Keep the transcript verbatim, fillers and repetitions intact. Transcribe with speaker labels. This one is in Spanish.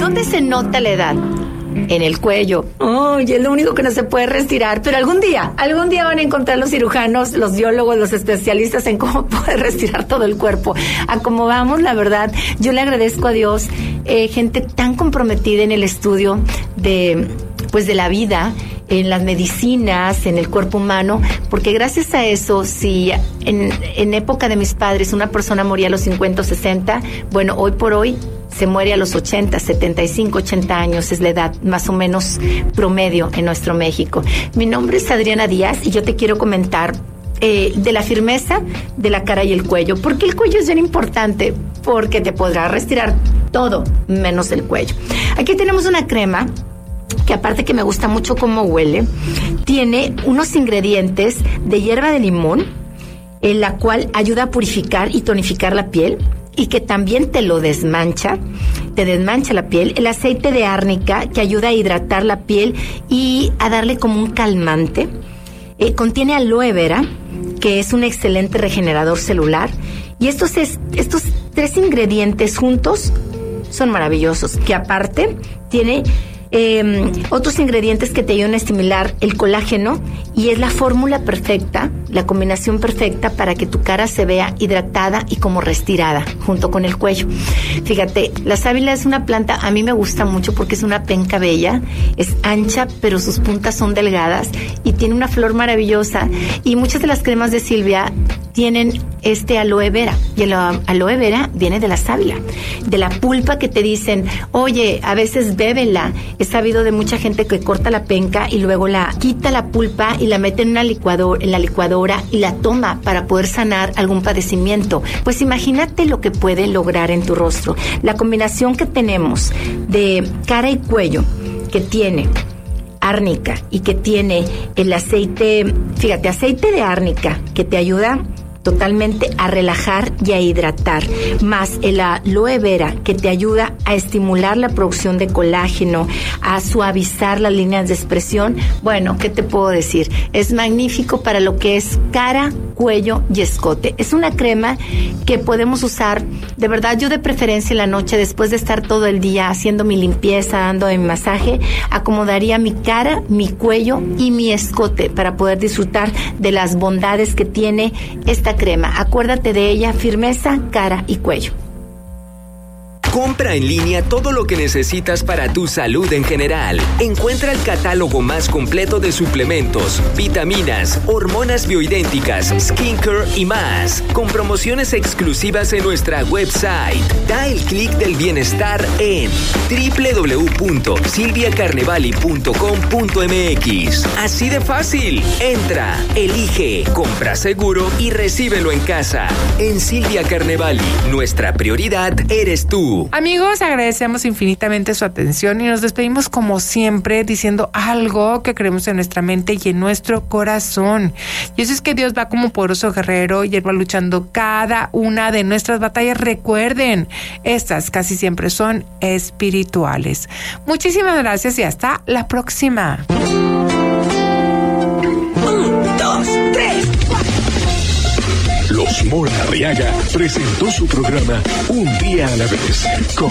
Speaker 1: ¿Dónde se nota la edad? En el cuello. Oye, es lo único que no se puede respirar, pero algún día, algún día van a encontrar los cirujanos, los biólogos, los especialistas en cómo poder respirar todo el cuerpo. A cómo vamos, la verdad, yo le agradezco a Dios, eh, gente tan comprometida en el estudio de, pues, de la vida, en las medicinas, en el cuerpo humano, porque gracias a eso, si en, en época de mis padres una persona moría a los cincuenta o sesenta, bueno, hoy por hoy se muere a los ochenta, setenta y cinco, ochenta años, es la edad más o menos promedio en nuestro México. Mi nombre es Adriana Díaz y yo te quiero comentar eh, de la firmeza de la cara y el cuello. ¿Por qué el cuello es bien importante? Porque te podrá respirar todo menos el cuello. Aquí tenemos una crema que, aparte que me gusta mucho cómo huele, tiene unos ingredientes de hierba de limón, en la cual ayuda a purificar y tonificar la piel, y que también te lo desmancha, te desmancha la piel. El aceite de árnica, que ayuda a hidratar la piel y a darle como un calmante. Eh, contiene aloe vera, que es un excelente regenerador celular. Y estos, es, estos tres ingredientes juntos son maravillosos, que aparte tiene eh, otros ingredientes que te ayudan a estimular el colágeno, y es la fórmula perfecta, la combinación perfecta para que tu cara se vea hidratada y como restirada, junto con el cuello. Fíjate, la sábila es una planta, a mí me gusta mucho porque es una penca bella, es ancha, pero sus puntas son delgadas y tiene una flor maravillosa, y muchas de las cremas de Silvia tienen este aloe vera, y el aloe vera viene de la sábila, de la pulpa que te dicen, oye, a veces bébela. He sabido de mucha gente que corta la penca y luego la quita la pulpa y la mete en una licuadora, en la licuadora, y la toma para poder sanar algún padecimiento. Pues imagínate lo que puede lograr en tu rostro. La combinación que tenemos de cara y cuello, que tiene árnica y que tiene el aceite, fíjate, aceite de árnica, que te ayuda totalmente a relajar y a hidratar, más el aloe vera, que te ayuda a estimular la producción de colágeno, a suavizar las líneas de expresión. Bueno, ¿qué te puedo decir? Es magnífico para lo que es cara, cuello y escote. Es una crema que podemos usar, de verdad, yo de preferencia en la noche, después de estar todo el día haciendo mi limpieza, dando mi masaje, acomodaría mi cara, mi cuello y mi escote para poder disfrutar de las bondades que tiene esta crema. Acuérdate de ella: firmeza, cara y cuello.
Speaker 2: Compra en línea todo lo que necesitas para tu salud en general. Encuentra el catálogo más completo de suplementos, vitaminas, hormonas bioidénticas, skincare y más, con promociones exclusivas en nuestra website. Da el clic del bienestar en doble u doble u doble u punto silvia carnevali punto com punto m x. Así de fácil. Entra, elige, compra seguro y recíbelo en casa. En Silvia Carnevali, nuestra prioridad eres tú.
Speaker 3: Amigos, agradecemos infinitamente su atención y nos despedimos como siempre diciendo algo que creemos en nuestra mente y en nuestro corazón. Y eso es que Dios va como poderoso guerrero y Él va luchando cada una de nuestras batallas. Recuerden, estas casi siempre son espirituales. Muchísimas gracias y hasta la próxima.
Speaker 4: Un, dos, tres, cuatro. Los Mora Arriaga presentó su programa Un Día a la Vez con